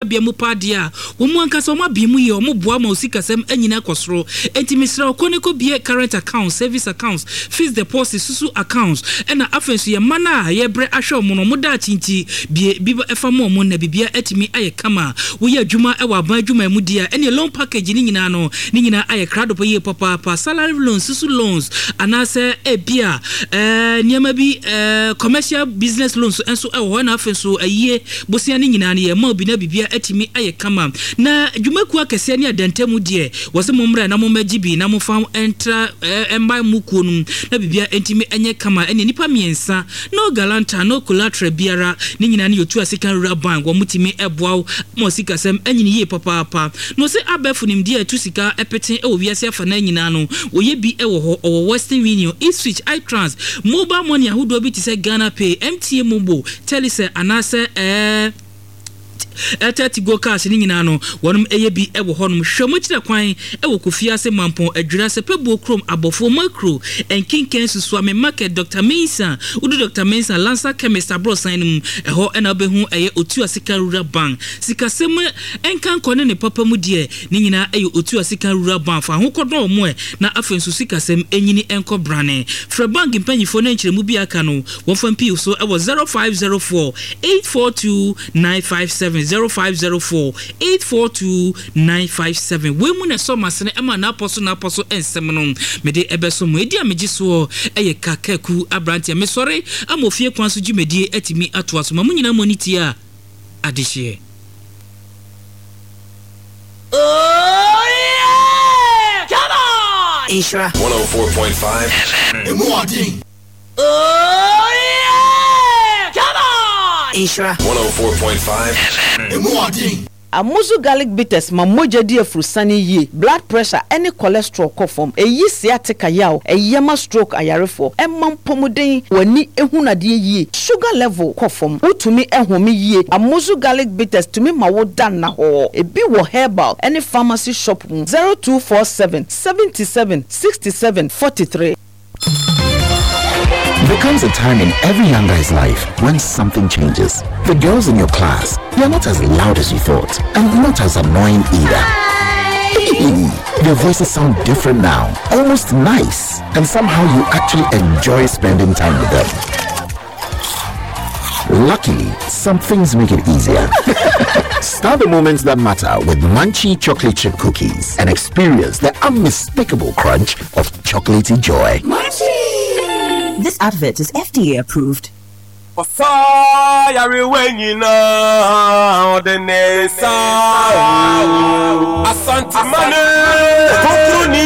bia mu pa dia wo mu ankasa ma bi mu ye o mu boa ma osikasem anyina kosoro enti misra okoneko bia current account service accounts fixed deposit susu accounts ena afensu ye mana ye bre ahwe omo no mu da chinchi biba efa mo omo na bibia atimi aye kama wo ye adwuma e wa ban adwuma mu dia ene loan package ni nyina no ni nyina aye crowd po ye papa salary loans susu loans anase bia niam bi commercial business loans enso e wo na afensu aye bosia ni nyina na ye ma obi na bibia atimi aye kama na adwumaku akese ni adantemu die wose momra na momagibi na mofam entra emba mukuonum na bibia entimi enye kama ene nipa miensa no galanta no collateral biara ni nyina ne yotu asika rural bank wo mutimi eboaw mo sika sem enyini ye papa no se abefu nim die tu sika epeten e owiase afa na nyina no wo ye bi e wo ho o Western Union eSwitch iTrans mobile money ahudo bi ti se Ghana Pay MTN Momo Telise anase etati go cash ni nyina no wonum eye bi e wo honum hwemo kire kwan e wo kofia se mampon adwura se pebuo krom abofo macro enkinken susu ame market Dr. Mensa udu Dr. Mensa Lancer chemist abrosan num eho ena obehu eye otu asika rural bank sikasem enkan kone ne papa mu die ni nyina eye otu asika rural bank fa ho kodo mo na afensu sikasem enyini enko brane fra bank mpanyifo na nkyeremu bi aka no wonfam pi so e wo 0504 842 957 0504-842-957. We mu na so masene ema na aposo ensem no mede ebeso mu edi amegiso eye kakaku abrantia me sori amofie kwanso jumedie atimi atoaso ma munyina moniti a adehye. Oh yeah! Come on! Isra 104.5 FM. Oh yeah! Come on! Isra 104.5 FM. Amuzu garlic bitters ma moja di afrusani ye blood pressure any cholesterol kofom eyi sciatica yaw eyema stroke ayarefo emam pomuden wani ehunade ye sugar level kofom utumi ehome ye Amuzu garlic bitters tumi ma wo dan na ho ebi wo herbal any pharmacy shop 0247 77 67 43. There comes a time in every young guy's life when something changes. The girls in your class, they're not as loud as you thought, and not as annoying either. Their voices sound different now, almost nice, and somehow you actually enjoy spending time with them. Luckily, some things make it easier. Start the moments that matter with Munchie chocolate chip cookies and experience the unmistakable crunch of chocolatey joy. Munchie! This advert is FDA approved. Asante Mane